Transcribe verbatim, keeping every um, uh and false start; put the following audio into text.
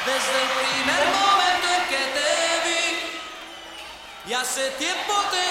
Desde el primer momento en que te vi, y hace tiempo te